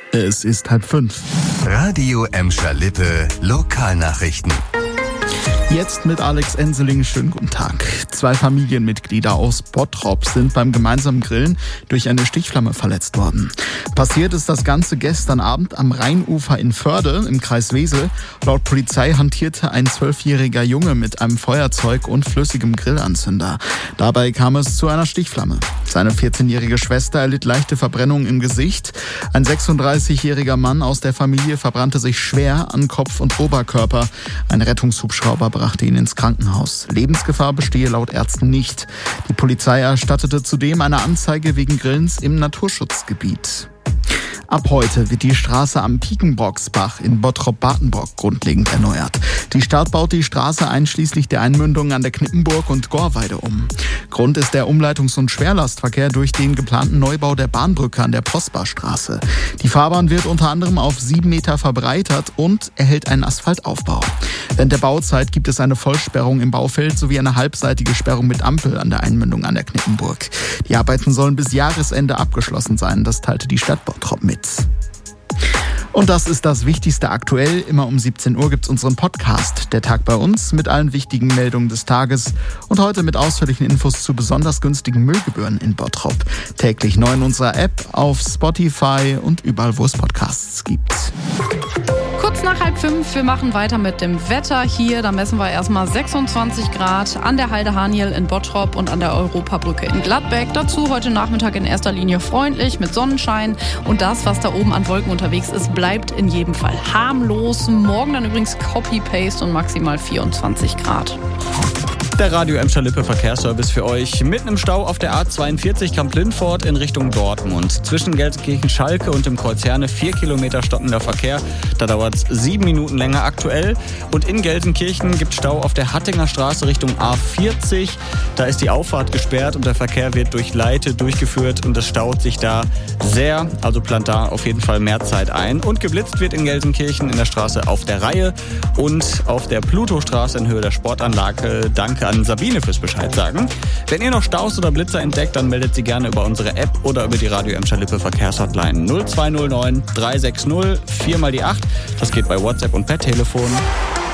Es ist 4:30. Radio Emscher Lippe Lokalnachrichten. Jetzt mit Alex Enseling. Schönen guten Tag. 2 Familienmitglieder aus Bottrop sind beim gemeinsamen Grillen durch eine Stichflamme verletzt worden. Passiert ist das Ganze gestern Abend am Rheinufer in Förde im Kreis Wesel. Laut Polizei hantierte ein 12-jähriger Junge mit einem Feuerzeug und flüssigem Grillanzünder. Dabei kam es zu einer Stichflamme. Seine 14-jährige Schwester erlitt leichte Verbrennungen im Gesicht. Ein 36-jähriger Mann aus der Familie verbrannte sich schwer an Kopf und Oberkörper. Ein Rettungshubschrauber brachte ihn ins Krankenhaus. Lebensgefahr bestehe laut Ärzten nicht. Die Polizei erstattete zudem eine Anzeige wegen Grillens im Naturschutzgebiet. Ab heute wird die Straße am Piekenbrocksbach in Bottrop-Bartenbrock grundlegend erneuert. Die Stadt baut die Straße einschließlich der Einmündungen an der Knippenburg und Gorweide um. Grund ist der Umleitungs- und Schwerlastverkehr durch den geplanten Neubau der Bahnbrücke an der Prosperstraße. Die Fahrbahn wird unter anderem auf 7 Meter verbreitert und erhält einen Asphaltaufbau. Während der Bauzeit gibt es eine Vollsperrung im Baufeld sowie eine halbseitige Sperrung mit Ampel an der Einmündung an der Knippenburg. Die Arbeiten sollen bis Jahresende abgeschlossen sein, das teilte die Stadt Bottrop mit. Und das ist das Wichtigste aktuell. Immer um 17 Uhr gibt's unseren Podcast, der Tag bei uns, mit allen wichtigen Meldungen des Tages. Und heute mit ausführlichen Infos zu besonders günstigen Müllgebühren in Bottrop. Täglich neu in unserer App, auf Spotify und überall, wo es Podcasts gibt. Kurz nach 4:30, wir machen weiter mit dem Wetter hier. Da messen wir erstmal 26 Grad an der Halde Haniel in Bottrop und an der Europabrücke in Gladbeck. Dazu heute Nachmittag in erster Linie freundlich mit Sonnenschein. Und das, was da oben an Wolken unterwegs ist, bleibt in jedem Fall harmlos. Morgen dann übrigens Copy-Paste und maximal 24 Grad. Der Radio Emscher Lippe Verkehrsservice für euch. Mitten im Stau auf der A42 Kamp-Lindfort in Richtung Dortmund. Zwischen Gelsenkirchen-Schalke und dem Kreuz Herne 4 Kilometer stockender Verkehr. Da dauert es 7 Minuten länger aktuell. Und in Gelsenkirchen gibt Stau auf der Hattinger Straße Richtung A40. Da ist die Auffahrt gesperrt und der Verkehr wird durch Leite durchgeführt und es staut sich da sehr. Also plant da auf jeden Fall mehr Zeit ein. Und geblitzt wird in Gelsenkirchen in der Straße auf der Reihe und auf der Plutostraße in Höhe der Sportanlage. Danke an Sabine fürs Bescheid sagen. Wenn ihr noch Staus oder Blitzer entdeckt, dann meldet sie gerne über unsere App oder über die Radio Emscher Lippe Verkehrshotline 0209 360 4 mal die 8. Das geht bei WhatsApp und per Telefon.